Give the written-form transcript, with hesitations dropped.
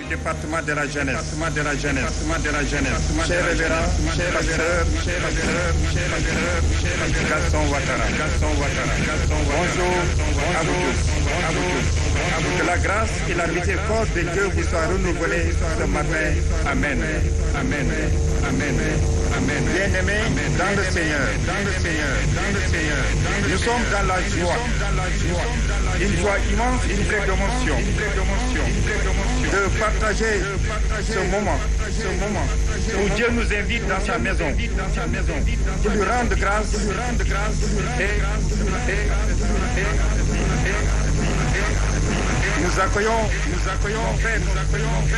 département de la jeunesse, chers révérends, chers pasteurs, Gaston Ouattara, bonjour à vous tous. Que la grâce et la miséricorde de Dieu vous soient renouvelées ce matin. Amen. Bien-aimés dans le Seigneur, nous sommes dans la joie, une joie immense, une vraie d'émotion, de partager ce moment où Dieu nous invite dans sa maison pour lui rendre grâce et nous accueillons mon frère